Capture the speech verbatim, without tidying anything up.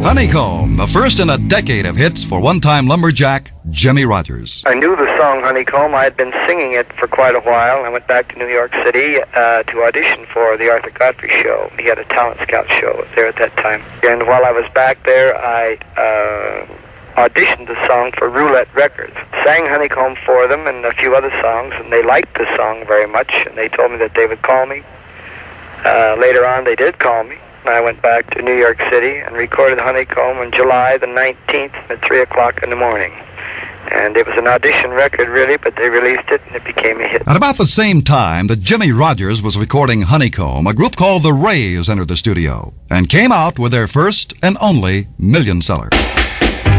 Honeycomb, the first in a decade of hits for one-time lumberjack Jimmie Rodgers. I knew the song Honeycomb. I had been singing it for quite a while. I went back to New York City uh, to audition for the Arthur Godfrey show. He had a talent scout show there at that time. And while I was back there, I uh, auditioned the song for Roulette Records. Sang Honeycomb for them and a few other songs, and they liked the song very much, and they told me that they would call me. Uh, later on, they did call me. I went back to New York City and recorded Honeycomb on July the nineteenth at three o'clock in the morning. And it was an audition record, really, but they released it, and it became a hit. At about the same time that Jimmie Rodgers was recording Honeycomb, a group called the Rays entered the studio and came out with their first and only million seller.